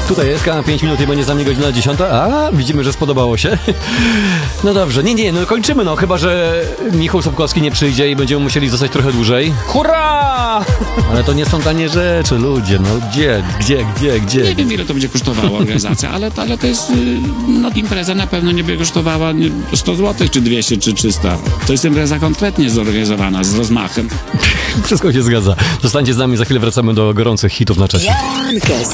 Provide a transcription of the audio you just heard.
Tutaj jest 5 minut i będzie za mnie godzina 10. A, widzimy, że spodobało się. No dobrze, nie, no kończymy, no chyba, że Michał Sobkowski nie przyjdzie i będziemy musieli zostać trochę dłużej. Hurra! Ale to nie są tanie rzeczy, ludzie, no gdzie? Nie wiem, ile to będzie kosztowała organizacja, ale to jest, no impreza na pewno nie będzie kosztowała 100 zł, czy 200, czy 300. To jest impreza konkretnie zorganizowana, z rozmachem. Wszystko się zgadza. Zostańcie z nami, za chwilę wracamy do gorących hitów na czasie.